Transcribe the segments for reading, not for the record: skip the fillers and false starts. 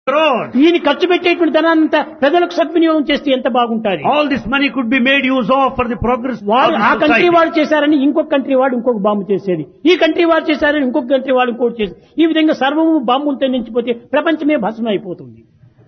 road. ఈయన ఖర్చు పెట్టేటువంటి ధనాన్నంతా ప్రజలకు సద్వినియోగం చేస్తే ఎంత బాగుంటుంది. All this money could be made use of for the progress of వాడు ఆ the కంట్రీ society. వాడు చేశారని ఇంకొక కంట్రీ వాడు ఇంకొక బాంబు చేసేది, ఈ కంట్రీ వాడు చేశారని ఇంకొక కంట్రీ వాడు ఇంకోటి చేసేది. ఈ విధంగా సర్వము బాంబులతో నించిపోతే ప్రపంచమే భస్మం అయిపోతుంది.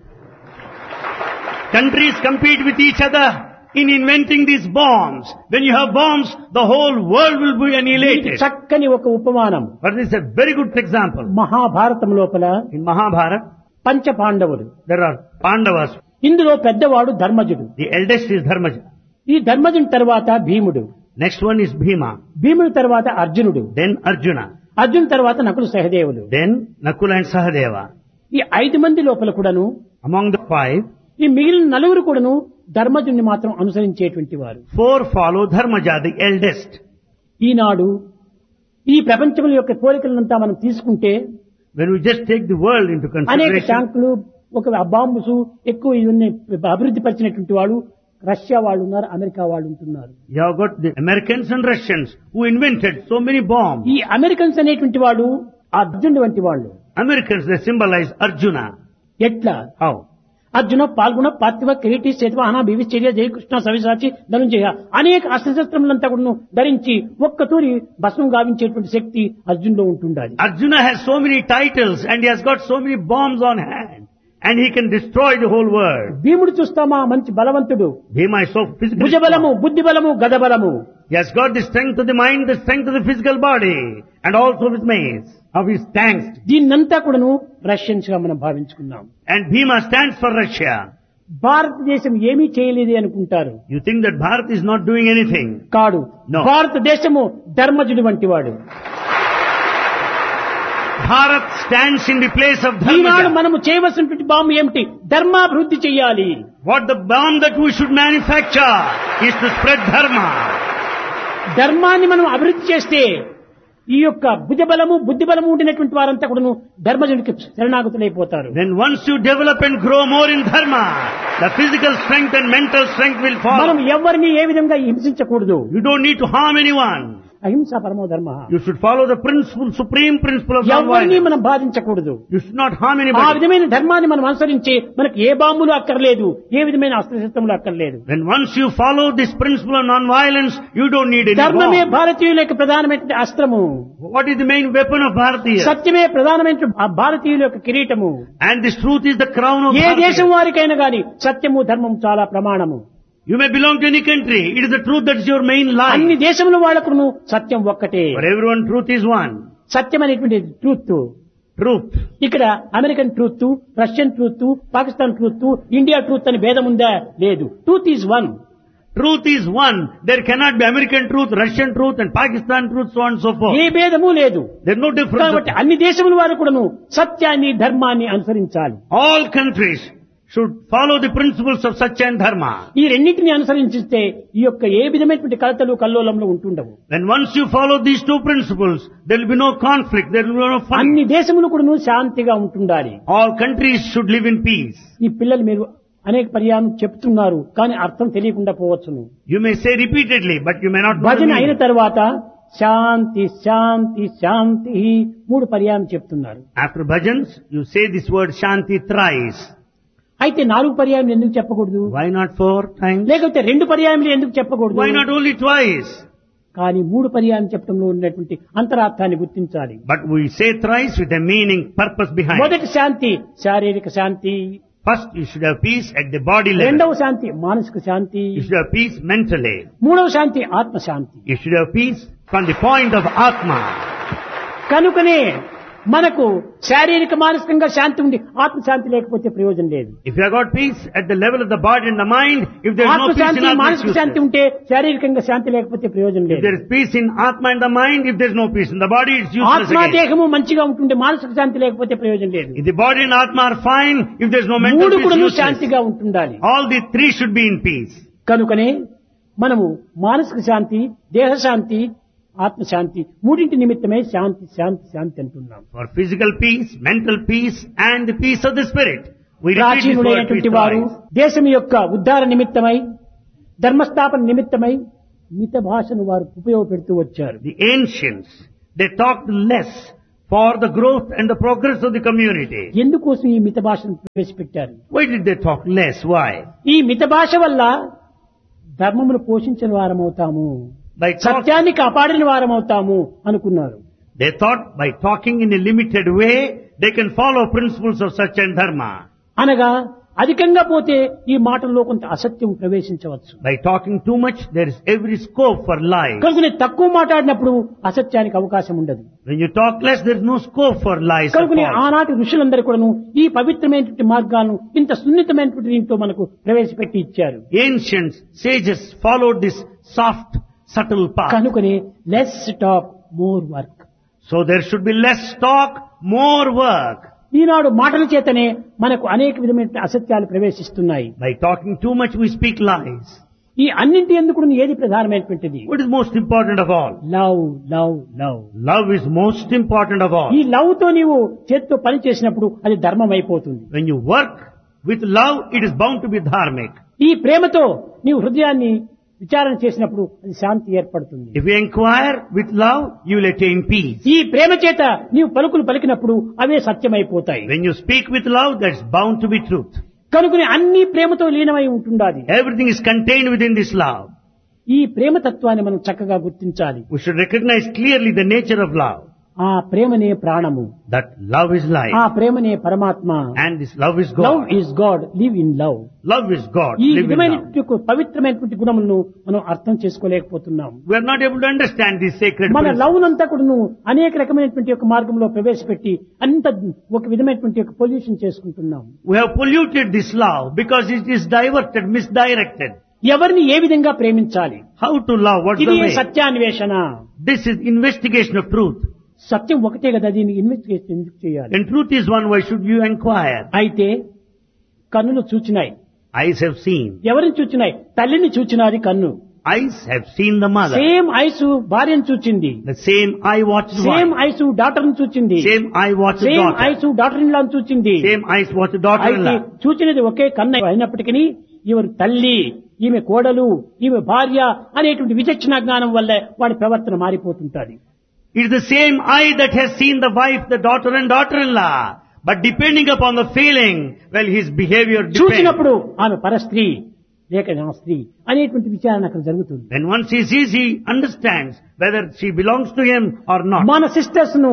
Countries compete with each other in inventing these bombs. When you have bombs, the whole world will be దీనికి annihilated. చక్కని ఒక ఉపమానం. But this is a very good example. Mahabharatam లోపల In Mahabharata, పంచ పాండవులు, there are Pandavas. ఇందులో పెద్దవాడు ధర్మజుడు. The eldest is Dharmaja. ఈ ధర్మజుని తర్వాత భీముడు, Next one is Bhima. భీముడి తర్వాత అర్జునుడు, Then Arjuna. అర్జున్ తర్వాత Nakula సహదేవులు. Then Nakula and Sahadeva. ఈ 5 మంది లోపల కూడాను Among the 5, ఈ మిగిలిన 4 కూడాను ధర్మజుని మాత్రం అనుసరించేటువంటి వారు. 4 follow Dharmaja, the eldest. ఈనాడు ఈ ప్రపంచం యొక్క పోలికలంతా మనం తీసుకుంటే When we just take the world into అనేక consideration, ట్యాంకులు, ఒక బాంబుసు ఎక్కువ ఇవన్నీ అభివృద్ధి పరిచినటువంటి వాడు రష్యా వాళ్ళు ఉన్నారు, అమెరికా వాళ్ళు ఉంటున్నారు. you have got the Americans and Russians who invented so many bombs. ఈ అమెరికన్స్ అనేటువంటి వాడు అర్జునుడు వంటి వాళ్ళు. Americans, they symbolize Arjuna. ఎట్లా? How? అర్జున పాల్గొన పార్థివ కిరీటి సేతువాహన భీవిశ్చర్య జయకృష్ణ సవిసాచి ధనుంజయ అనేక అస్త్రశస్త్రములంతా కూడా ధరించి ఒక్కతూరి భస్మం గావించేటువంటి శక్తి అర్జునులో ఉంటుండాలి. Arjuna has so many titles and he has got so many bombs on hand and he can destroy the whole world. భీముడు చూస్తామా మంచి బలవంతుడు, Bhima is so physically భుజబలము, strong. బుద్ధి బలము, గద బలము. He has got the strength of the mind, the strength of the physical body and also of his mace, of his tanks. దీన్నంతా కూడాను Russians గా మనం భావించుకున్నాం. And Bhima stands for Russia. భారతదేశం ఏమీ చేయలేదు అనుకుంటారు. You think that Bharat is not doing anything? కాడు. No. భారతదేశము ధర్మజుడి వంటి వాడు. Bharat stands in the place of Eenadu Dharmaja. మనము చేయవలసినటువంటి బాంబు ఏమిటి? ధర్మాభివృద్ధి చెయ్యాలి. What the bomb that we should manufacture is to spread dharma. ధర్మాన్ని మనం అభివృద్ధి చేస్తే ఈ యొక్క భుజబలము, బుద్ధి బలము ఉండినటువంటి వారంతా కూడాను ధర్మజుడికి శరణాగతులైపోతారు. Then once you develop and grow more in dharma, the physical strength and mental strength will మనం follow. ఎవరిని ఏ విధంగా హింసించకూడదు. You don't need to harm anyone. అహింస పరమో ధర్మ. You should follow the principle, supreme principle of ఎవరిని non-violence. మనం బాధించకూడదు. You should not harm ఆ anybody. విధమైన ధర్మాన్ని మనం అనుసరించి మనకు ఏ బాంబులు అక్కర్లేదు, ఏ విధమైన అస్త్రశస్త్రములు అక్కర్లేదు. When once you follow this principle of non-violence, you don't need any ధర్మమే bomb. భారతీయుల యొక్క ప్రధానమైన అస్త్రము. What is the main weapon of Bharatiya? సత్యమే ప్రధానమైన భారతీయుల యొక్క కిరీటము. And this truth is the crown of ఏ దేశం Bharatiya. వారికైనా గాని సత్యము ధర్మం చాలా ప్రమాణము. You may belong to any country. It is the truth that is your main అన్ని line. దేశముల వాళ్ళకును సత్యం ఒక్కటే. For everyone, truth is one. సత్యం అనేటువంటి ట్రూత్. Truth. ఇక్కడ American truth, Russian truth, Pakistan truth, India truth అని భేదం ఉందా? లేదు. Truth is one. Truth is one. There cannot be American truth, Russian truth and Pakistan truth, so on and so forth. ఏ భేదము లేదు. There is no difference. కాబట్టి అన్ని దేశముల వారు కూడాను సత్యాన్ని, ధర్మాన్ని అనుసరించాలి. All countries should follow the principles of Satya and Dharma. ఈ రెండింటిని అనుసరించిస్తే ఈ యొక్క ఏ విధమైనటువంటి కలతలు కల్లోలంలో ఉంటుండవు. When once you follow these two principles, there will be no conflict, there will be no అన్ని fight. దేశములు కూడాను శాంతిగా ఉంటుండాలి. All countries should live in peace. ఈ పిల్లలు మీరు అనేక పర్యాయం చెప్తున్నారు, కానీ అర్థం తెలియకుండా పోవచ్చును. You may say repeatedly, but you may not know the భజన అయిన meaning. తర్వాత శాంతి శాంతి శాంతి 3 పర్యాయం చెప్తున్నారు. After bhajans, you say this word Shanti thrice. అయితే 4 పర్యాయం ఎందుకు చెప్పకూడదు? Why not 4 times? లేకపోతే 2 పర్యాయములు ఎందుకు చెప్పకూడదు? Why not only twice? కానీ 3 పర్యాయం చెప్పడంలో ఉన్నటువంటి అంతరార్థాన్ని గుర్తించాలి. But we say thrice with a meaning, purpose behind. మొదటి శాంతి శారీరక శాంతి, First, you should have peace at the body level. రెండవ శాంతి మానసిక శాంతి, You should have peace mentally. మూడవ శాంతి ఆత్మ శాంతి. You should have peace from the point of Atma. కనుకనే మనకు శారీరక మానసికంగా శాంతి ఉంది, ఆత్మ శాంతి లేకపోతే ప్రయోజనం లేదు. If you have got peace at the level of the body and the mind, if there is ఆత్మ no peace Shanti in Atma, it's మానసిక శాంతి useless. ఉంటే శారీరకంగా శాంతి లేకపోతే ప్రయోజనం If లేదు. there is peace in Atma and the mind, if there is no peace in the body, it's useless ఆత్మ again. దేహము మంచిగా ఉంటుండే మానసిక శాంతి లేకపోతే ప్రయోజనం లేదు. If the body and Atma are fine, if there is no mental మూడు peace, కూడా it's useless. శాంతిగా ఉంటుండాలి. All the 3 should be in peace. కనుకనే మనము మానసిక శాంతి, దేహ శాంతి, ఆత్మశాంతి మూడింటి నిమిత్తమే శాంతి శాంతి శాంతి అంటున్నాం. For physical peace, mental peace and the peace of the spirit. We repeat this word ప్రాచీనులైనటువంటి వారు twice. దేశం యొక్క ఉద్ధార నిమిత్తమై, ధర్మస్థాపన నిమిత్తమై మిత భాషను వారు ఉపయోగపెడుతూ వచ్చారు. The ancients, they talked less for the growth and the progress of the community. ఎందుకోసం ఈ మిత భాషను ప్రవేశపెట్టారు? Why did they talk less? Why? ఈ మిత భాష వల్ల ధర్మమును పోషించిన వారమవుతాము, By సత్యాన్ని కాపాడిన వారమవుతాము అనుకున్నారు. They thought by talking in a limited way, they can follow principles of Satya and Dharma. అనగా అధికంగా పోతే ఈ మాటల్లో కొంత అసత్యం ప్రవేశించవచ్చు. By talking too much, there is every scope for lies. కనుక తక్కువ మాట్లాడినప్పుడు అసత్యానికి అవకాశం ఉండదు. When you talk less, there is no scope for lies. కనుక ఆనాటి ఋషులందరూ కూడాను ఈ పవిత్రమైనటువంటి మార్గాలను ఇంత సున్నితమైనటువంటి దీంతో మనకు ప్రవేశపెట్టి ఇచ్చారు. Ancient sages followed this soft, subtle path. కనుకనే less talk more work. So there should be less talk, more work. ఈనాడు మాటల చేతనే మనకు అనేక విధమైన అసత్యాలు ప్రవేశిస్తున్నాయి. By talking too much, we speak lies. ఈ అన్నింటి ఎందుకు ఏది ప్రధానమైనటువంటిది? What is most important of all? Love love love. Love is most important of all. ఈ లవ్ తో నీవు చేత్తో పని చేసినప్పుడు అది ధర్మం అయిపోతుంది. When you work with love, it is bound to be dharmic. ఈ ప్రేమతో నీవు హృదయాన్ని విచారణ చేసినప్పుడు అది శాంతి ఏర్పడుతుంది. If you inquire with love, you will attain peace. ఈ ప్రేమ చేత నీవు పలుకులు పలికినప్పుడు అవే సత్యమైపోతాయి. When you speak with love, that's bound to be truth. కనుకనే అన్ని ప్రేమతో లీనమై ఉంటుండాలి. Everything is contained within this love. ఈ ప్రేమ తత్వాన్ని మనం చక్కగా గుర్తించాలి. We should recognize clearly the nature of love. ఆ ప్రేమనే ప్రాణము. That love is life. ఆ ప్రేమనే పరమాత్మ. And this love is God. Love is God, live in love. Love is God. ఈ Live in విధమైన love. పవిత్రమైనటువంటి గుణములను మనం అర్థం చేసుకోలేకపోతున్నాం. We are not able to understand these sacred మన principles. లవ్ నంతా కూడా అనేక రకమైనటువంటి ఒక మార్గంలో ప్రవేశపెట్టి అంత ఒక విధమైనటువంటి ఒక పొల్యూషన్ చేసుకుంటున్నాం. We have polluted this love because it is diverted, misdirected. ఎవరిని ఏ విధంగా ప్రేమించాలి? How to love? What's ఇది the way? సత్యాన్వేషణ. This is investigation of truth. సత్యం ఒకటే కదా, దీన్ని ఇన్వెస్టిగేషన్ ఎందుకు చేయాలి? And truth is one, why should you inquire? అయితే కన్నులు చూచినాయి. Eyes have seen. ఎవరిని చూచినాయి? తల్లిని చూచినది కన్ను. Eyes have seen the mother. Same ice భార్యను చూచింది. The same eye watched same wife. Ice daughter ను చూచింది. Same eye watched same daughter. Ice daughter in law చూచింది. Same eyes watched అయితే daughter-in-law. చూచినది ఒకే కన్ను అయినప్పటికీ ఈమె తల్లి, ఈమె కోడలు, ఈమె భార్య అనేటువంటి విచక్షణ జ్ఞానం వల్ల వాడి ప్రవర్తన మారిపోతుంటది. It is the same eye that has seen the wife, the daughter and daughter-in-law. But depending upon the feeling, well, his behavior depends. చూసినప్పుడు ఆమె పరస్త్రీ లేక నా స్త్రీ అనేటువంటి విచారణ అక్కడ జరుగుతుంది. When once he sees, he understands whether she belongs to him or not. మన సిస్టర్స్ ను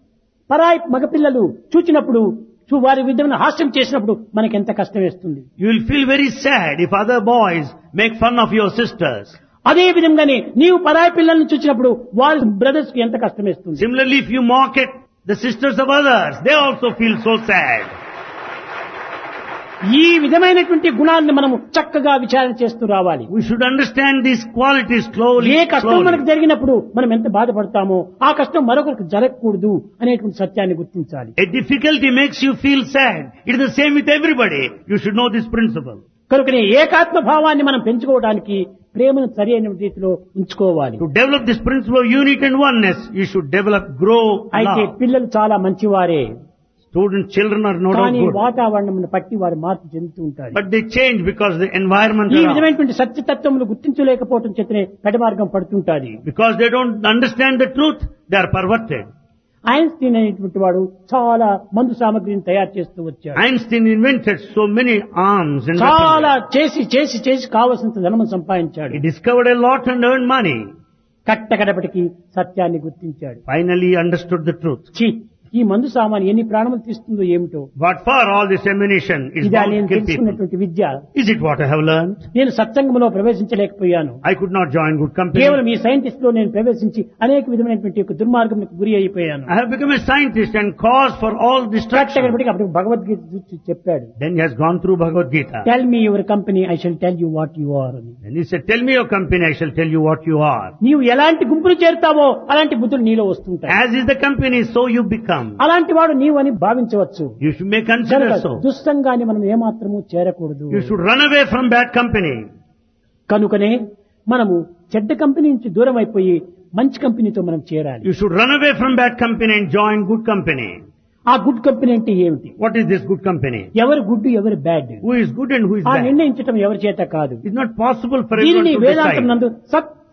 పరాయి మగపిల్లలు చూచినప్పుడు వారి విధమైన హాస్యం చేసినప్పుడు మనకి ఎంత కష్టం వేస్తుంది. You will feel very sad if other boys make fun of your sisters. అదే విధంగానే నీవు పరాయి పిల్లల్ని చూసినప్పుడు వారి బ్రదర్స్ కి ఎంత కష్టం వేస్తుంది. Similarly, if you mock at the sisters of others, they also feel so sad. ఈ విధమైనటువంటి గుణాలను మనము చక్కగా విచారణ చేస్తూ రావాలి. We should understand these qualities slowly. ఏ కష్టం slowly. మనకు జరిగినప్పుడు మనం ఎంత బాధపడతామో ఆ కష్టం మరొకరికి జరగకూడదు అనేటువంటి సత్యాన్ని గుర్తించాలి. A difficulty makes you feel sad. It is the same with everybody. You should know this principle. కనుకనే ఏకాత్మ భావాన్ని మనం పెంచుకోవడానికి ప్రేమను సరి అయిన రీతిలో ఉంచుకోవాలి. To develop this principle of unity and oneness, you should grow అయితే love. పిల్లలు చాలా మంచివారే, Children are no doubt కానీ good. వాతావరణం పట్టి వారు మార్పు చెందుతూ ఉంటారు. But they change because the environment ఈ around. విధమైనటువంటి సత్యతత్వములు గుర్తించలేకపోవడం చేతనే పెడమార్గం పడుతుంటాది. Because they don't understand the truth, they are perverted. Einstein అనేటువంటి వాడు చాలా మందు సామగ్రిని తయారు చేస్తూ వచ్చాడు. Einstein invented so many arms and చాలా weapons. చేసి చేసి చేసి కావలసినంత ధనము సంపాదించాడు. He discovered a lot and earned money. కట్టకడపటికి సత్యాన్ని గుర్తించాడు. Finally he understood the truth. ఈ మందు సామాన్ ఎన్ని ప్రాణములు తీస్తుందో ఏమిటో. What for all this ammunition is ఇదా bound to నేను kill people? తెలుసుకున్నటువంటి విద్య. Is it what I have learned? నేను సత్సంగంలో ప్రవేశించలేకపోయాను. I could not join good company. కేవలం ఈ సైంటిస్ట్ లో నేను ప్రవేశించి అనేక విధమైనటువంటి ఒక దుర్మార్గంకు గురి అయిపోయాను. I have become a scientist and cause for all destruction. కట్టకడపటికి అప్పుడు భగవద్గీత చూసి చెప్పాడు. Then he has gone through Bhagavad Gita. Tell me your company, I shall tell you what you are అని. And he said, tell me your company, I shall tell you what you are. నీవు ఎలాంటి గుంపులు చేరుతావో అలాంటి బుద్ధులు నీలో వస్తుంటాయి. As is the company, so you become. అలాంటి వాడు నీవు అని భావించవచ్చు. You should may consider so. దుస్సంగాన్ని మనం ఏమాత్రము చేరకూడదు. You should run away from bad company. కనుకనే మనము చెడ్డ కంపెనీ నుంచి దూరం అయిపోయి మంచి కంపెనీతో మనం చేరాలి. You should run away from bad company and join good company. ఆ గుడ్ కంపెనీ అంటే ఏమిటి? What is this good company? ఎవరు గుడ్ ఎవరు bad Who is good and who is ఆ bad? నిర్ణయించడం ఎవరి చేత కాదు. It's not possible for everyone దీనిని to వేదాంతం decide. నందు సత్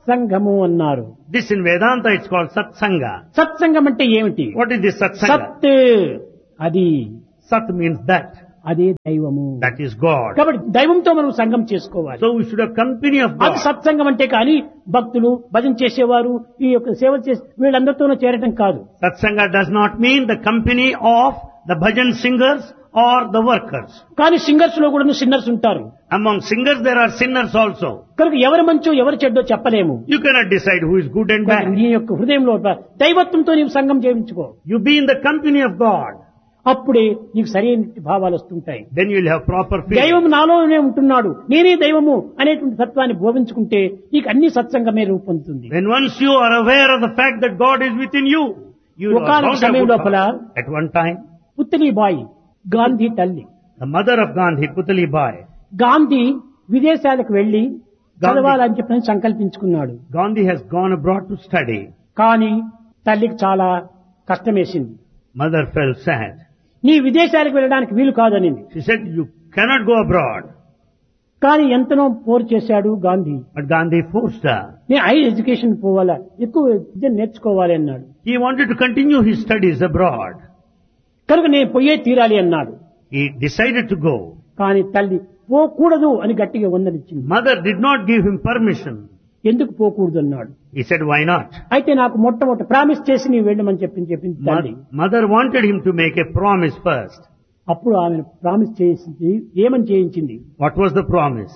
సత్సంగము అన్నారు. This in Vedanta it's called Satsanga. సత్సంగం అంటే ఏమిటి? What is this Satsanga? సత్ అది, Sat means that. అదే దైవము. That is God. కాబట్టి దైవంతో మనం సంగం చేసుకోవాలి. So we should have company of అది God. సత్సంగం అంటే కానీ భక్తులు భజన చేసేవారు ఈ యొక్క సేవ చేసే వీళ్ళందరితోనూ చేరటం కాదు. Satsanga does not mean the company of the bhajan singers or the workers. కానీ సింగర్స్ లో కూడా సిన్నర్స్ ఉంటారు. Among singers there are sinners also. కనుక ఎవరు మంచో ఎవరు చెడ్డో చెప్పలేము. You cannot decide who is good and bad. నీ యొక్క హృదయంలో దైవత్వంతో నీవు సంగం చేయించుకో. You be in the company of God. అప్పుడే నీకు సరైన భావాలు వస్తుంటాయి. Then you will have proper feeling. దైవం నాలోనే ఉంటున్నాడు, నేనే దైవము అనేటువంటి తత్వాన్ని బోధించుకుంటే నీకు అన్ని సత్సంగమే రూపొందుతుంది. When once you are aware of the fact that God is within you, you will ఒకానొక have సమయం good లోపల thoughts. At one time, పుత్లిబాయి Gandhi తల్లి, the mother of Gandhi, Putali Bai, Gandhi విదేశాలకు వెళ్లి చదవాలని చెప్పి సంకల్పించుకున్నాడు. Gandhi has gone abroad to study. కానీ తల్లికి చాలా కష్టమేసింది. Mother felt sad. నీ విదేశాలకు వెళ్ళడానికి వీలు కాదనింది. She said, you cannot go abroad. కానీ ఎంతనో పోరు చేశాడు Gandhi. But Gandhi forced her. నేను హైయర్ ఎడ్యుకేషన్ పోవాలా, ఎక్కువ విద్య నేర్చుకోవాలి అన్నాడు. He wanted to continue his studies abroad. కనుక నేను పోయే తీరాలి అన్నాడు. He decided to go. కానీ తల్లి పోకూడదు అని గట్టిగా వందనిచ్చింది. Mother did not give him permission. ఎందుకు పోకూడదు అన్నాడు. He said, why not? అయితే నాకు మొట్టమొదటి ప్రామిస్ చేసి నీవు వెళ్ళమని చెప్పింది తల్లి. Mother wanted him to make a promise first. అప్పుడు ఆమె ప్రామిస్ చేసింది. ఏమని చేయించింది? What was the promise?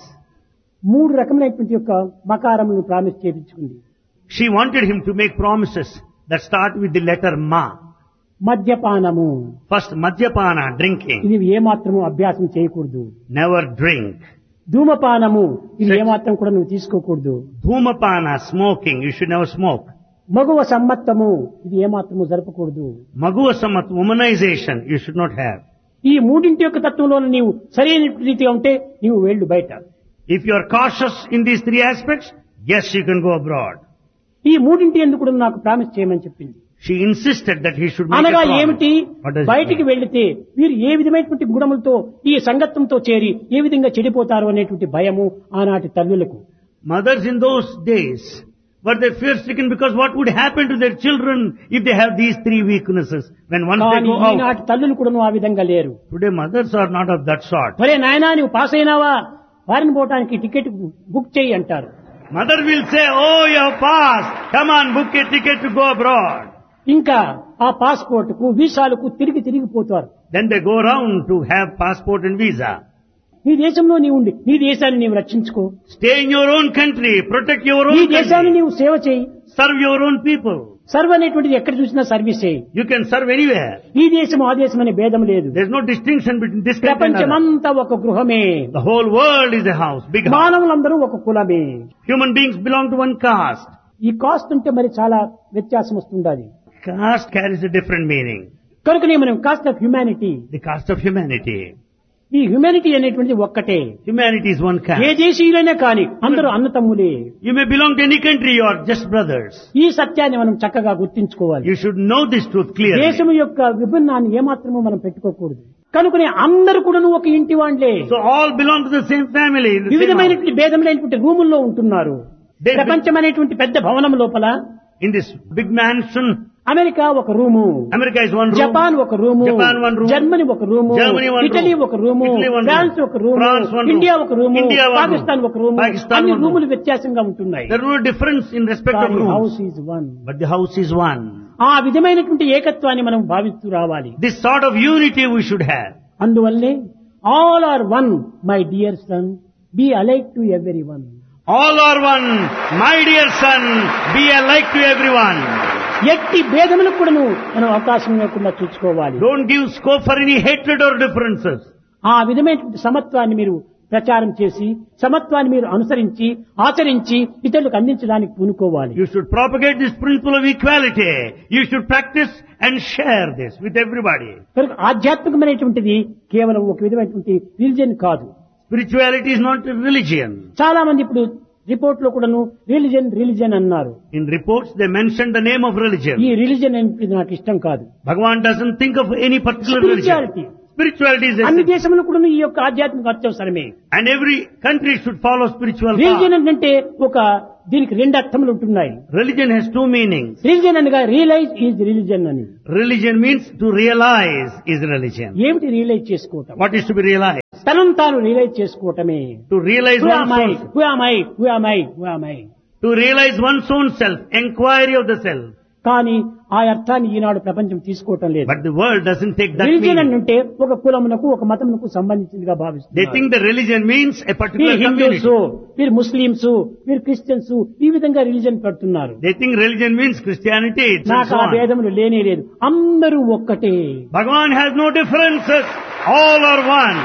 3 రకములైనటువంటి యొక్క మకారములను promise చేయించుకుంది. She wanted him to make promises that start with the letter Ma. మద్యపానము, First, Madhyapana, drinking. ఇది ఏమాత్రము అభ్యాసం చేయకూడదు. Never drink. ధూమపానము, ఇది ఏమాత్రం కూడా నువ్వు తీసుకోకూడదు. Dhumapana, smoking. You should never smoke. మగువ సమ్మత్తము, ఇది ఏమాత్రము జరపకూడదు. Maguvasamat, womanization. You should not have. ఈ మూడింటి యొక్క తత్వంలో నీవు సరైన రీతిగా ఉంటే నీవు వెళ్ళు బయట. If you are cautious in these 3 aspects, yes, you can go abroad. ఈ మూడింటి ఎందుకు కూడా నాకు ప్రామిస్ చేయమని చెప్పింది. She insisted that he should make a అనగా promise. ఏమిటి? What does it బయటికి mean? వెళ్లితే వీరు ఏ విధమైనటువంటి గుణములతో ఈ సంగత్వంతో చేరి ఏ విధంగా చెడిపోతారు అనేటువంటి భయము ఆనాటి తల్లులకు. Mothers in those days were they fear-stricken because what would happen to their children if they have these 3 weaknesses when once they కానీ go out. ఈనాటి తల్లులు కూడా ఆ విధంగా లేరు. Today mothers are not of that sort. ఒరే నాయనా నువ్వు పాస్ అయినావా, ఫారిన్ పోవటానికి టికెట్ బుక్ చేయి అంటారు. Mother will say, oh, you have passed. Come on, book a ticket to go abroad. ఇంకా ఆ పాస్పోర్ట్ కు వీసాలకు తిరిగిపోతారు. Then they go around to have passport and visa. నీ దేశంలో నీవు ఉండి నీ దేశాన్ని నీవు రక్షించుకో. Stay in your own country. Protect your నీ own దేశాన్ని country. నీవు సేవ చేయి. Serve your own people. Serve అనేటువంటిది ఎక్కడ చూసినా సర్వీసే. You can serve anywhere. ఈ దేశం ఆ దేశం అనే భేదం లేదు. There's no distinction between this country and another. ప్రపంచమంతా ఒక గృహమే. The whole world is a house, big house. మానవులందరూ ఒక కులమే. Human beings belong to one caste. ఈ కాస్ట్ ఉంటే మరి చాలా వ్యత్యాసం వస్తుండాలి. Caste carries a different meaning. కనుకనే మనం cost of humanity, The caste of humanity. ఈ హ్యుమానిటీ అనేటువంటిది ఒక్కటే. Humanity is one A caste. దేశీయులైనా కానీ అందరూ అన్నతమ్ములే. You may belong to any country, you are just brothers. ఈ సత్యాన్ని మనం చక్కగా గుర్తించుకోవాలి. You should know this truth clearly. దేశం యొక్క విభిన్నాన్ని ఏమాత్రమూ మనం పెట్టుకోకూడదు. కనుకనే అందరూ కూడా ఒక ఇంటి వాళ్ళే. So all belong to the same family. In the same house. వివిధమైనటువంటి భేదములైనటువంటి రూముల్లో ఉంటున్నారు. They- ప్రపంచం అనేటువంటి పెద్ద భవనం లోపల In this big mansion, America ఒక room, America is one room. Japan ఒక room, Japan one room. Germany ఒక room, Germany one room. Italy ఒక room, Italy one room. France ఒక room, France one room. India ఒక room, India one room. Pakistan ఒక room. Pakistan అన్ని one room. రూములు వ్యత్యాసంగా ఉంటున్నాయి. There is no difference in respect of కానీ house rooms. Is one. But the house is one. ఆ విధమైనటువంటి ఏకత్వాన్ని మనం భావిస్తూ రావాలి. This sort of unity we should have. అందువల్లే all are one my dear son, be alike to every one. All are one. My dear son, be alike to everyone. ఎట్టి భేదములకు కూడా మనం అవకాశం లేకుండా చూసుకోవాలి. Don't give scope for any hatred or differences. ఆ విధమైనటువంటి సమత్వాన్ని మీరు ప్రచారం చేసి సమత్వాన్ని మీరు అనుసరించి ఆచరించి ఇతరులకు అందించడానికి పూనుకోవాలి. You should propagate this principle of equality. You should practice and share this with everybody. కనుక ఆధ్యాత్మికమైనటువంటిది కేవలం ఒక విధమైనటువంటి రిలిజన్ కాదు. Spirituality is not a religion. చాలా మంది ఇప్పుడు రిపోర్ట్ లో కూడాను రిలిజన్ అన్నారు. In reports they mentioned the name of religion. ఈ రిలిజన్ అనేది నాకు ఇష్టం కాదు. Bhagavan doesn't think of any particular religion. Spirituality. Spirituality is అన్ని essential. దేశంలో కూడా ఈ యొక్క ఆధ్యాత్మిక అత్యవసరమే. And every country should follow spiritual religion path. అంటే ఒక దీనికి రెండు అర్థములు ఉంటున్నాయి. Religion has two meanings. Religion అనగా రియలైజ్ ఈజ్ రిలిజన్ అని. Religion means to realize is religion. ఏమిటి రియలైజ్ చేసుకోవటం? What is to be realized? తనను తాను రియలైజ్ చేసుకోవటమే. To realize one's own self. Who am I? To realize one's own self. Inquiry of the self. కానీ ఆ అర్థాన్ని ఈనాడు ప్రపంచం తీసుకోవటం లేదు. But the world doesn't take that religion meaning. అంటే ఒక కులమునకు ఒక మతమునకు సంబంధించిందిగా They భావిస్తున్నారు. think the religion means a particular వీరు హిందూస్, community. వీరు ముస్లింస్, వీరు క్రిస్టియన్స్, ఈ విధంగా రిలిజన్ పెడుతున్నారు. They think religion means Christianity. And నాకు so ఆ on. భేదములు లేనే లేదు. అందరూ ఒక్కటే. Bhagavan has no differences. All are one.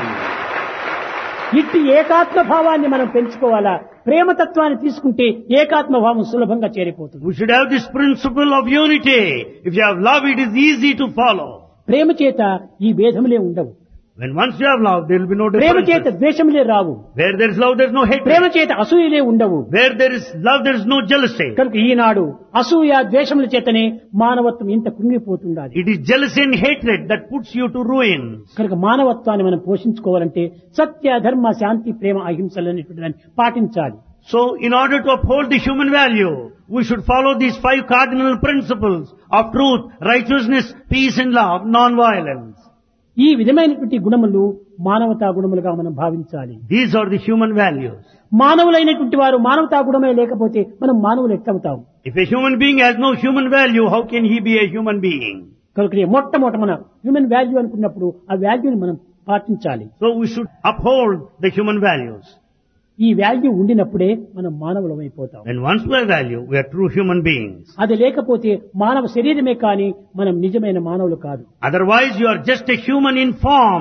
ఇట్టి ఏకాత్మ భావాన్ని మనం పెంచుకోవాలా. ప్రేమతత్వాన్ని తీసుకుంటే ఏకాత్మ భావం సులభంగా చేరిపోతుంది. We should have this principle of unity. If you have love, it is easy to follow. ప్రేమ చేత ఈ భేదములే ఉండవు. When once you have love, there will be no ప్రేమ చేత differences. ద్వేషములే Rao. Where there is love, there is no Prema hatred. చేత అసూయలే ఉండవు. Where there is love, there is no jealousy. కనుక ఈనాడు అసూయ ద్వేషముల చేతనే మానవత్వం ఇంత కృంగిపోతుండాలి. It is jealousy and hatred that puts you to ruin. కనుక మానవత్వాన్ని మనం పోషించుకోవాలంటే సత్య ధర్మ శాంతి ప్రేమ అహింసలు అనేటువంటి దాన్ని పాటించాలి. So, in order to uphold the human value, we should follow these 5 cardinal principles of truth, righteousness, peace and love, non-violence. ఈ విధమైనటువంటి గుణములు మానవతా గుణములుగా మనం భావించాలి. These are the human values. మానవులైనటువంటి వారు మానవతా గుణమే లేకపోతే మనం మానవులు ఎట్లవుతాం? If a human being has no human value, how can he be a human being? కనుక మొట్టమొదట మన హ్యూమన్ వాల్యూ అనుకున్నప్పుడు ఆ వాల్యూని మనం పాటించాలి. So we should uphold the human values. ఈ వాల్యూ ఉండినప్పుడే మనం మానవులమైపోతాం. When once we have value, we are true human beings. అది లేకపోతే మానవ శరీరమే కానీ మనం నిజమైన మానవులు కాదు. Otherwise, you are just a human in form.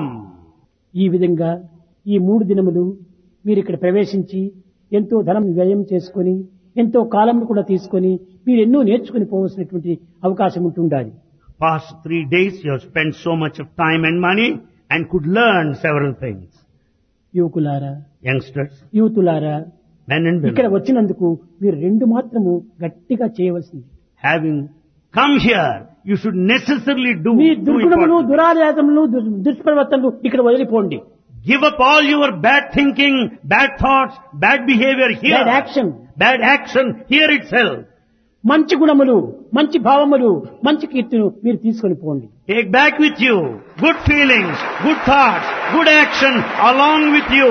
ఈ విధంగా ఈ 3 దినములు మీరు ఇక్కడ ప్రవేశించి ఎంతో ధనం వ్యయం చేసుకొని ఎంతో కాలం కూడా తీసుకొని మీరు ఎన్నో నేర్చుకుని పోవలసినటువంటి అవకాశం ఉంటుండాలి. Past 3 days, you have spent so much of time and money and could learn several things. యువకులారా, Youngsters, యూతులారా, men and ఇక్కడ women, వచ్చినందుకు మీరు 2 మాత్రము గట్టిగా చేయవలసింది. having come here, you should necessarily do me two దుర్గుణములు, important. దురాచారములు, దుష్ప్రవర్తనలు ఇక్కడ వదిలిపోండి. Give up all your bad thinking, bad thoughts, bad behavior here. Bad action. Bad action here itself. మంచి గుణములు, మంచి భావములు, మంచి కీర్తిను మీరు తీసుకొని పోండి. Take back with you good feelings, good thoughts, good action along with you.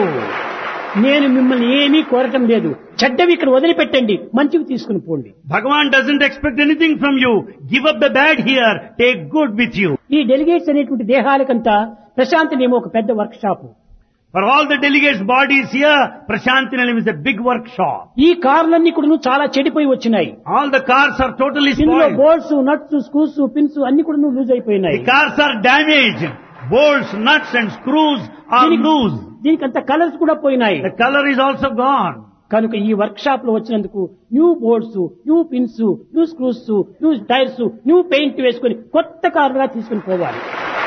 నేను మిమ్మల్ని ఏమీ కోరటం లేదు. చెడ్డవి ఇక్కడ వదిలిపెట్టండి, మంచివి తీసుకుని పోండి. Bhagavan doesn't expect anything from you. Give up the bad here, take good with you. ఈ డెలిగేట్స్ అనేటువంటి దేహాలకంతా ప్రశాంతినేమో ఒక పెద్ద work shop. For all the delegates' bodies here, Prashantinayam is a big workshop. ఈ కార్లన్నీ కూడా చాలా చెడిపోయి వచ్చినాయి. All the cars are totally ఇందులో spoiled. Bolts, nuts, screws, pins అన్ని కూడా లూజ్ అయిపోయినాయి. The cars are damaged. Bolts, nuts and screws are loose. దీనికి అంత కలర్స్ కూడా పోయినాయి. The color is also gone. కనుక ఈ వర్క్ షాప్ లో వచ్చినందుకు new boards, new pins, new screws, new tyres, new paint వేసుకొని కొత్త కారుగా తీసుకుని పోవాలి.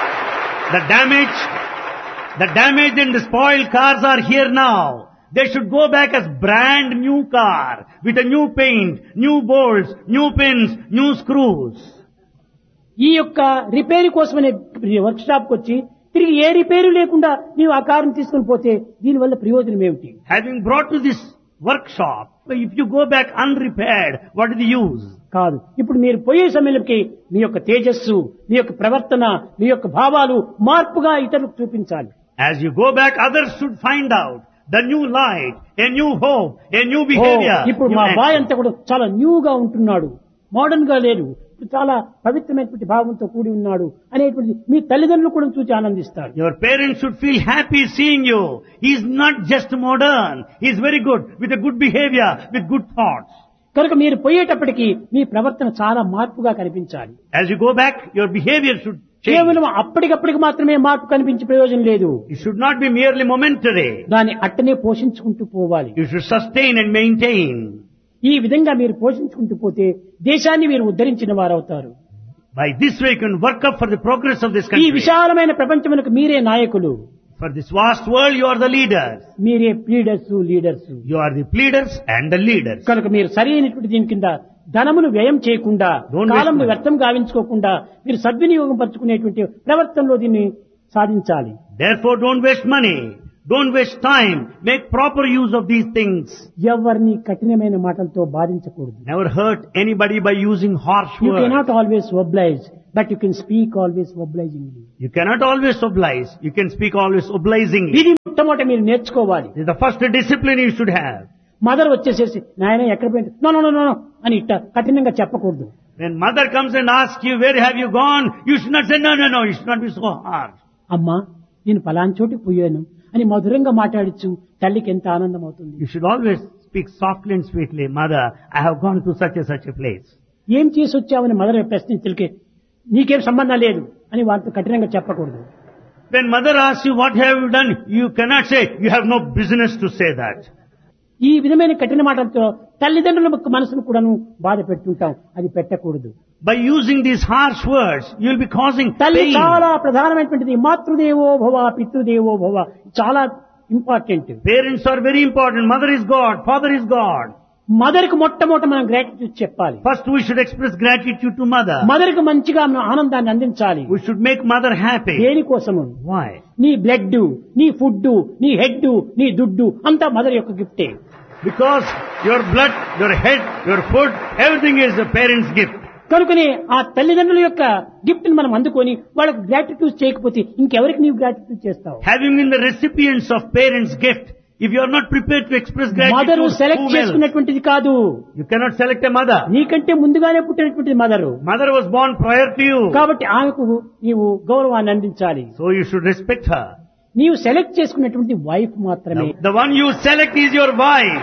The damaged and the spoiled cars are here now. They should go back as brand new car with a new paint, new bolts, new pins, new screws. ఈ యొక్క repair కోసమనే work shop కు వచ్చి తిరిగి ఏ repair లేకుండా నీవు ఆ కారుని తీసుకుని పోతే దీనివల్ల ప్రయోజనం ఏమిటి? Having brought to this workshop, if you go back unrepaired, what is the use? కాదు. ఇప్పుడు మీరు పోయే సమయంలోకి మీ యొక్క తేజస్సు, మీ యొక్క ప్రవర్తన, మీ యొక్క భావాలు మార్పుగా ఇతరులకు చూపించాలి. As you go back, others should find out the new light, a new hope, a new behavior. ఇప్పుడు new మా బాయ్ action. అంతా కూడా చాలా న్యూగా ఉంటున్నాడు, మోడర్న్ గా లేడు, చాలా పవిత్రమైనటువంటి భావంతో కూడి ఉన్నాడు అనేటువంటి మీ తల్లిదండ్రులు కూడా చూసి ఆనందిస్తారు. Your parents should feel happy seeing you. He is not just modern. He is very good, with a good behavior, with good thoughts. కనుక మీరు పోయేటప్పటికి మీ ప్రవర్తన చాలా మార్పుగా కనిపించాలి. As you go back, your behavior should change. కేవలం అప్పటికప్పటికి మాత్రమే మార్పు కనిపించే ప్రయోజనం లేదు. It should not be merely momentary. దాన్ని అట్టనే పోషించుకుంటూ పోవాలి. You should sustain and maintain. ఈ విధంగా మీరు పోషించుకుంటూ పోతే దేశాన్ని మీరు ఉద్ధరించిన వారవుతారు. By this way you can work up for the progress of this ఈ country. విశాలమైన ప్రపంచమునకు మీరే నాయకులు. For this vast world you are the leaders. మీరే pleaders, leaders. You are the pleaders and the leaders. కనుక మీరు సరైనటువంటి దీని కింద ధనమును వ్యయం చేయకుండా, Don't waste కాలంను money. వ్యర్థం గావించుకోకుండా మీరు సద్వినియోగం పరుచుకునేటువంటి ప్రవర్తనలో దీన్ని సాధించాలి. Therefore don't waste money. Don't waste time. Make proper use of these things. ఎవరిని కఠినమైన మాటలతో బాధించకూడదు. Never hurt anybody by using harsh You words. cannot always oblige, but you can speak always obligingly. You cannot always oblige. You can speak always obligingly. ఇది మొట్టమొదట మీరు నేర్చుకోవాలి. This is the first discipline you should have. Mother వచ్చేసేసి నాయన ఎక్కడ పోయింది no no no అని ఇట్ట కఠినంగా చెప్పకూడదు. When mother comes and asks you, where have you gone? You should not say, no. You should not be so harsh. అమ్మా నేను ఫలానా చోటికి పోయాను అని మధురంగా మాట్లాడచ్చు. తల్లికి ఎంత ఆనందం అవుతుంది. You should always speak softly and sweetly. Mother, I have gone to such a place. ఏం చేసి వచ్చావని మదర్ ప్రశ్నించలికే నీకేం సంబంధం లేదు అని వాళ్ళతో కఠినంగా చెప్పకూడదు. When mother asks you, what have you done? You cannot say, you have no business to say that. ఈ విధమైన కఠిన మాటలతో తల్లిదండ్రుల మనసును కూడాను బాధ పెడుతుంటాం. అది పెట్టకూడదు. By using these harsh words, you will be causing తల్లి pain. చాలా ప్రధానమైనటువంటిది. మాతృదేవో భవ, పితృదేవో భవ చాలా important. Parents are very important. Mother is God. Father is God. Mother కు మొట్టమొదట మనం గ్రాటిట్యూడ్ చెప్పాలి. First we should express gratitude to mother. Mother కు మంచిగా మనం ఆనందాన్ని అందించాలి. We should make mother happy. దేనికోసము? Why? నీ బ్లడ్, నీ ఫుడ్, నీ హెడ్, నీ దుడ్డు అంతా మదర్ యొక్క గిఫ్టే. Because your blood, your head, your food, everything is the parent's gift. కనుకనే ఆ తల్లిదండ్రుల యొక్క గిఫ్ట్ ని మనం అందుకొని వాళ్ళకి గ్రాటిట్యూడ్ చేయకపోతే ఇంకెవరికి నీవు గ్రాటిట్యూడ్ చేస్తావు? Having been the recipients of parents' gift, if you are not prepared to express mother gratitude, select whom else? చేసుకున్నటువంటిది కాదు. You cannot select a mother. నీకంటే ముందుగానే పుట్టినటువంటి mother. Mother was born prior to you. కాబట్టి ఆమెకు నీవు గౌరవాన్ని అందించాలి. So you should respect her. నీవు సెలెక్ట్ చేసుకున్నటువంటి వైఫ్ మాత్రమే. The one you select is your wife.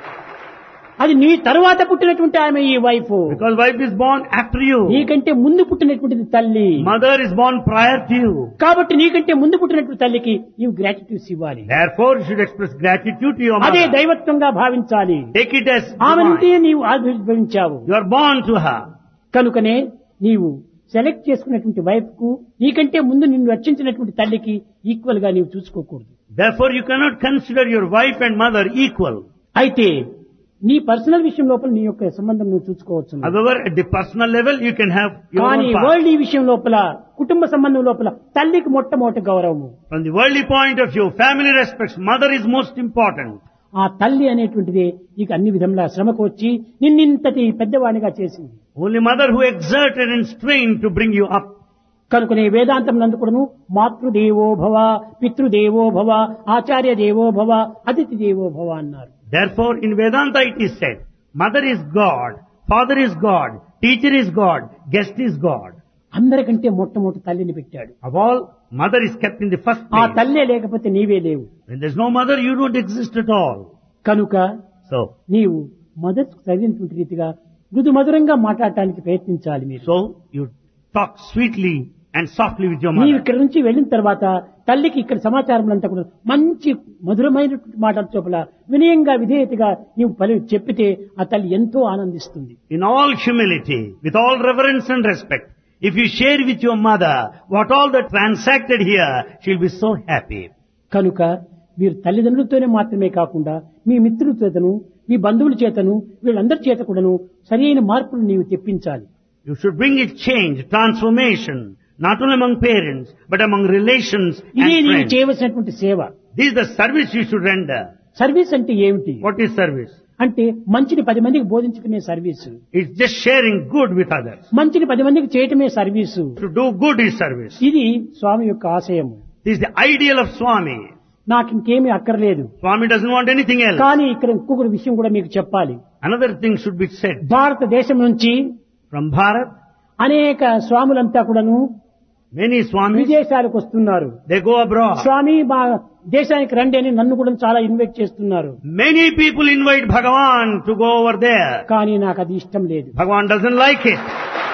అది నీ తరువాత పుట్టినటువంటి ఆమె ఈ wife. Because wife is born after you. నీకంటే ముందు పుట్టినటువంటిది తల్లి. Mother is born prior to you. కాబట్టి నీకంటే ముందు పుట్టినటువంటి తల్లికి నీవు గ్రాటిట్యూడ్ ఇవ్వాలి. Therefore you should express gratitude to your అదే mother. దైవత్వంగా భావించాలి. Take it as ఆమె నుండి divine. నీవు ఆవిర్భవించావు. You are born to her. కనుకనే నీవు సెలెక్ట్ చేసుకున్నటువంటి వైఫ్ కు నీకంటే ముందు నిన్ను రక్షించినటువంటి తల్లికి ఈక్వల్ గా నీవు చూసుకోకూడదు. Therefore you cannot consider your wife and mother equal. అయితే నీ పర్సనల్ విషయం లోపల నీ యొక్క సంబంధం నువ్వు చూసుకోవచ్చు. However, at the personal level you can have your కానీ own path. వరల్డ్ ఈ విషయం లోపల కుటుంబ సంబంధం లోపల తల్లికి మొట్టమొదటి గౌరవము. From the worldly point of view, family respects, mother is most important. ఆ తల్లి అనేటువంటిది నీకు అన్ని విధంగా శ్రమకు వచ్చి నిన్నింతటి పెద్దవాడిగా చేసింది. Only mother who exerted and strained to bring you up. కనుకనే వేదాంతం నందు కూడాను మాతృదేవో భవ, పితృదేవో భవ, ఆచార్య దేవో భవ, అతిథి దేవో భవ అన్నారు. Therefore, in Vedanta it is said, mother is God, father is God, teacher is God, guest is God. అందరికంటే మొట్టమొదటి తల్లిని పెట్టాడు. Of all, mother is kept in the first ఆ place. తల్లే లేకపోతే నీవే లేవు. When there's no mother, you don't exist at all. కనుక So, నీవు మదర్కు తగినటువంటి రీతిగా మృదు మధురంగా మాట్లాడటానికి ప్రయత్నించాలి. మీరు you talk sweetly and softly with your నీవు mother. ఇక్కడ నుంచి వెళ్ళిన తర్వాత తల్లికి ఇక్కడ సమాచారం అంతా కూడా మంచి మధురమైన మాటల చోపల వినయంగా విధేయతగా నీవు చెప్పితే ఆ తల్లి ఎంతో ఆనందిస్తుంది. In all humility, with all reverence and respect, if you share with your mother what all that transacted here, she'll be so happy. కనుక మీరు తల్లిదండ్రులతోనే మాత్రమే కాకుండా మీ మిత్రుల చేతను, మీ బంధువుల చేతను, వీళ్ళందరి చేత కూడాను సరైన మార్పులు నీవు తెప్పించాలి. You should bring a change, transformation, not only among parents, but among relations ఇదే and నీవు friends. చేయవలసినటువంటి సేవ. This is the service you should render. Service అంటే ఏమిటి? What is service? అంటే మంచిని 10 మందికి బోధించుకునే service. It's just sharing good with others. మంచిని 10 మందికి చేయటమే service. To do good is service. ఇది స్వామి యొక్క ఆశయము. This is the ideal of Swami. నాకు ఇంకేమీ అక్కర్లేదు. Swami doesn't want anything else. కానీ ఇక్కడ ఇంకొక విషయం కూడా మీకు చెప్పాలి. Another thing should be said. భారతదేశం నుంచి From Bharat, అనేక స్వాములంతా కూడాను many Swamis, విదేశాలకు వస్తున్నారు. they go abroad. స్వామి మా దేశానికి రండి అని నన్ను కూడా చాలా ఇన్వైట్ చేస్తున్నారు. Many people invite Bhagavan to go over there. కానీ నాకు అది ఇష్టం లేదు. Bhagavan doesn't like it.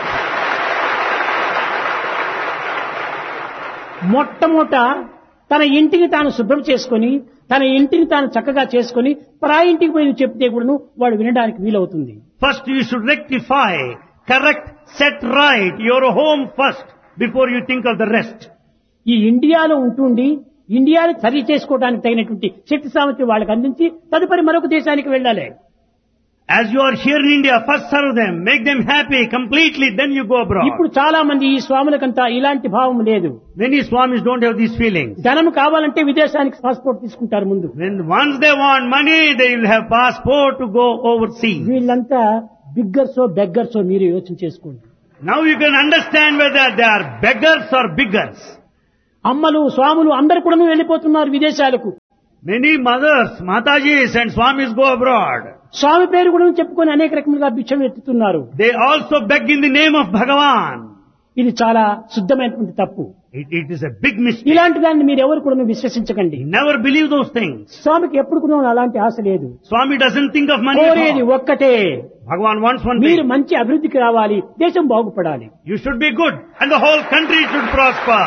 మొట్టమొదట తన ఇంటిని తాను శుభ్రం చేసుకొని తన ఇంటిని తాను చక్కగా చేసుకొని పరాయి ఇంటికి పోయి చెప్తే కూడాను వాడు వినడానికి వీలవుతుంది. First you should rectify, correct, set right your home first before you think of the rest. ఈ ఇండియాలో ఉంటుండి ఇండియాని సరి చేసుకోవడానికి తగినటువంటి శక్తి సామర్థ్యం వాళ్ళకి అందించి తదుపరి మరొక దేశానికి వెళ్ళాలి. As you are here in India, first serve them, make them happy completely, then you go abroad. ఇప్పుడు చాలా మంది ఈ స్వాములకంతా ఇలాంటి భావం లేదు. Many Swamis don't have these feelings. ధనం కావాలంటే విదేశానికి పాస్పోర్ట్ తీసుకుంటారు ముందు. When once they want money, they will have passport to go overseas. వీళ్ళంతా బిగ్గర్సో బెగ్గర్సో మీరు యోచన చేసుకోండి. Now you can understand whether they are beggars or biggers. అమ్మలు స్వాములు అందరు కూడా వెళ్ళిపోతున్నారు విదేశాలకు. Many mothers, Matajis and Swamis go abroad. స్వామి పేరు కూడా చెప్పుకొని అనేక రకములుగా భిక్షం ఎత్తుతున్నారు. They also beg in the name of Bhagavan. ఇది చాలా శుద్ధమైనటువంటి తప్పు. It is a big mistake. ఇలాంటి దాన్ని మీరు ఎవరు కూడా విశ్వసించకండి. Never believe those things. స్వామికి ఎప్పుడు కూడా అలాంటి ఆశ లేదు. Swami doesn't think of money at కోరేది all. ఒక్కటే, Bhagavan wants one మీరు thing. మంచి అభివృద్ధికి రావాలి, దేశం బాగుపడాలి. You should be good and the whole country should prosper.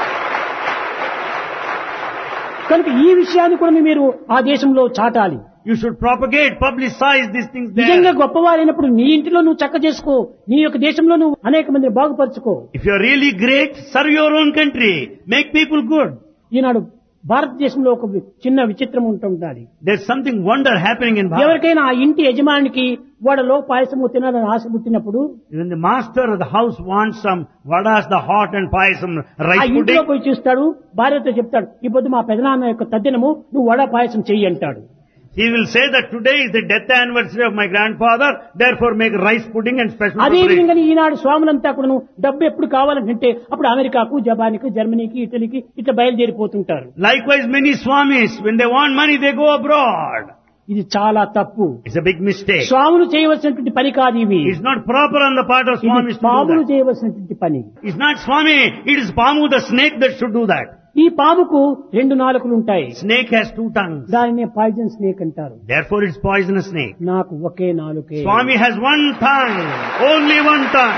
కనుక ఈ విషయాన్ని కూడా మీరు ఆ దేశంలో చాటాలి. You should propagate, publicize these things నిజంగా there. గొప్పవారైనప్పుడు నీ ఇంటిలో నువ్వు చక్క చేసుకో, నీ యొక్క దేశంలో నువ్వు అనేక మందిని బాగుపరచుకో. If you are really great, serve your own country. Make people good. ఈనాడు భారతదేశంలో ఒక చిన్న విచిత్రం ఉంటుండాలి. There's something wonder happening in Bharat. ఎవరికైనా ఆ ఇంటి యజమానికి వడలో పాయసము తినాలని ఆశ పుట్టినప్పుడు When the master of the house wants some vadas, the hot and payasam, ఆ rice ఇంట్లో pudding, పోయి చూస్తాడు, భార్యతో చెప్తాడు, ఈ పొద్దు మా పెదనాన్న యొక్క తద్దినము, నువ్వు వడ పాయసం చెయ్యి అంటాడు. he will say that today is the death anniversary of my grandfather, therefore make rice pudding and special అదే preparation. విధంగా ఈనాడు స్వాములంతా కూడా డబ్బు ఎప్పుడు కావాలంటే అప్పుడు అమెరికాకు, జపాన్కు, జర్మనీకి, ఇటలీకి ఇట్లా బయలుదేరిపోతుంటారు. Likewise, many Swamis, when they want money, they go abroad. ఇది చాలా తప్పు. It's a big mistake. స్వాములు చేయవలసినటువంటి పని కాదు ఇవి. It's not proper on the part of ఇది Swamis to do పాములు that. చేయవలసినటువంటి పని. It's not Swami, it is Pamu the snake that should do that. ఈ పాముకు 2 నాలుకలు ఉంటాయి. Snake has 2 tongues. దానినే పాయిజన్ స్నేక్ అంటారు. Therefore it's poisonous snake. నాకు ఒకే నాలుకే. Swami has 1 tongue. Only 1 tongue.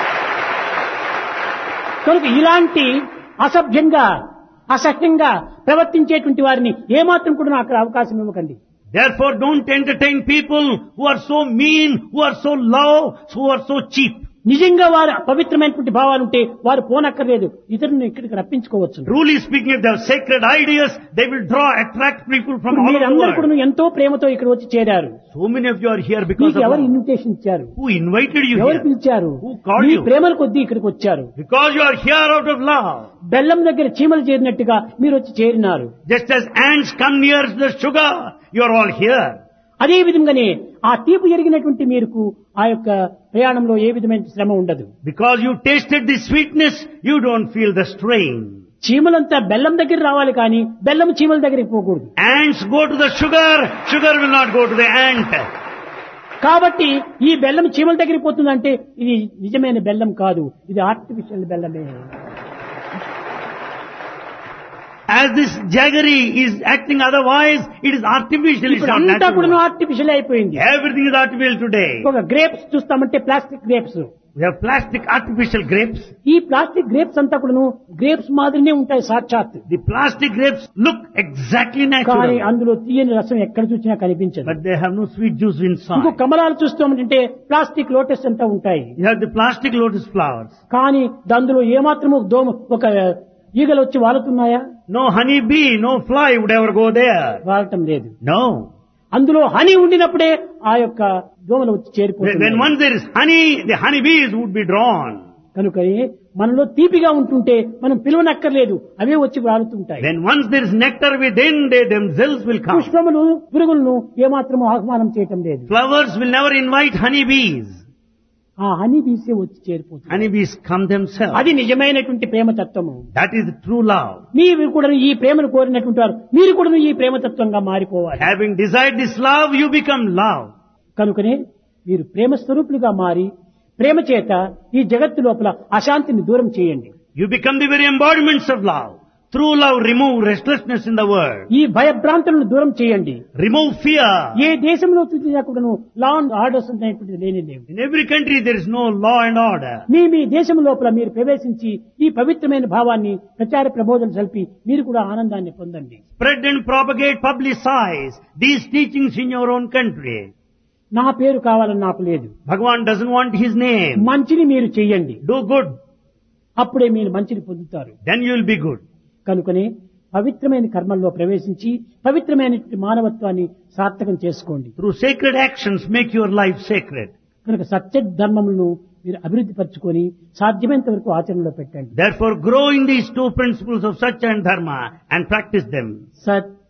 కనుక ఇలాంటి అసభ్యంగా అసహ్యంగా ప్రవర్తించేటువంటి వారిని ఏమాత్రం కూడా నాకు అవకాశం ఇవ్వకండి. Therefore don't entertain people who are so mean, who are so low, who are so cheap. నిజంగా వారు పవిత్రమైనటువంటి భావాలుంటే వారు పోనక్కర్లేదు, ఇతరులను ఇక్కడికి రప్పించుకోవచ్చు. Truly speaking, if they have sacred ideas, they will attract people from all over the మీరందరూ world. కూడా ఎంతో ప్రేమతో ఇక్కడ వచ్చి చేరారు. So many of you are here because మీకు of ఎవరు love. ఇన్విటేషన్ ఇచ్చారు? Who invited you ఎవరు here? పిలిచారు? Who called me you? ప్రేమల కొద్దీ ఇక్కడికి వచ్చారు. Because you are here out of love. బెల్లం దగ్గర చీమలు చేరినట్టుగా మీరు వచ్చి చేరినారు. Just as ants come near the sugar, you are all here. అదే విధంగానే ఆ తీపి ఎరిగినటువంటి మీకు ఆ యొక్క ప్రయాణంలో ఏ విధమైన శ్రమ ఉండదు. Because you tasted the sweetness, you don't feel the strain. చీమలంతా బెల్లం దగ్గర రావాలి కానీ బెల్లం చీమల దగ్గరికి పోకూడదు. Ants go to the sugar, sugar will not go to the ant. కాబట్టి ఈ బెల్లం చీమల దగ్గరికి పోతుందంటే ఇది నిజమైన బెల్లం కాదు, ఇది ఆర్టిఫిషియల్ బెల్లమే. As this jaggery is acting otherwise, it is artificial, it's ఇప్పుడు not అంతా కూడా natural. ఆర్టిఫిషియల్ అయిపోయింది. Everything is artificial today. ఒక grapes చూస్తామంటే plastic grapes. We have plastic artificial grapes. ఈ ప్లాస్టిక్ గ్రేప్స్ అంతా కూడా గ్రేప్స్ మాదిరినే ఉంటాయి సాక్షాత్. The plastic grapes look exactly కానీ natural, అందులో తీయని రసం ఎక్కడ చూసినా కనిపించదు. but they have no sweet juice ఇంకో inside. కమలాలు చూస్తామంటే ప్లాస్టిక్ లోటస్ అంతా ఉంటాయి. You have the plastic lotus flowers. కానీ అందులో ఏమాత్రము ఒక ఈగలు వచ్చి వాలుతున్నాయా? No honey bee, no fly would ever go there. వాలటం లేదు. No. అందులో హనీ ఉండినప్పుడే ఆ యొక్క దోమలు వచ్చి When చేరిపోతాయి. once there is honey, the honey bees would be drawn. కనుక మనలో తీపిగా ఉంటుంటే మనం పిలువనక్కర్లేదు, అవే వచ్చి వాలుతుంటాయి. When once there is nectar within, they themselves will come. పుష్పములు పురుగులను ఏమాత్రము ఆహ్వానం చేయటం లేదు. Flowers will never invite honey bees. ఆ హనీ బీసే వచ్చి చేరిపోతుంది. Honey bees come themselves. అది నిజమైనటువంటి ప్రేమ తత్వము. That is true love. మీరు కూడా ఈ ప్రేమను కోరినటువంటి వారు మీరు కూడా ఈ ప్రేమతత్వంగా మారిపోవాలి. Having desired this love, you become love. కనుకనే మీరు ప్రేమ స్వరూపులుగా మారి ప్రేమ చేత ఈ జగత్తు లోపల అశాంతిని దూరం చేయండి. You become the very embodiments of love. Through love, remove restlessness in the world. ఈ భయభ్రాంతులను దూరం చేయండి. Remove fear. ఏ దేశంలో చూసినా కూడాను లా అండ్ ఆర్డర్స్ అనేటువంటిది లేని లేవు. In every country, there is no law and order. మీ దేశం లోపల మీరు ప్రవేశించి ఈ పవిత్రమైన భావాన్ని ప్రచార ప్రబోధన కలిపి మీరు కూడా ఆనందాన్ని పొందండి. Spread and propagate, publicize these teachings in your own country. నా పేరు కావాలని నాకు లేదు. Bhagavan doesn't want his name. మంచిని మీరు చెయ్యండి, Do good, అప్పుడే మీరు మంచిని పొందుతారు. then you will be good. కనుకనే పవిత్రమైన కర్మల్లో ప్రవేశించి పవిత్రమైనటువంటి మానవత్వాన్ని సార్థకం చేసుకోండి. Through sacred actions, make your life sacred. కనుక సత్య ధర్మములను మీరు అభివృద్ధి పరచుకొని సాధ్యమైనంత వరకు ఆచరణలో పెట్టండి. Therefore, grow in these two principles of Satya and Dharma and practice them. సత్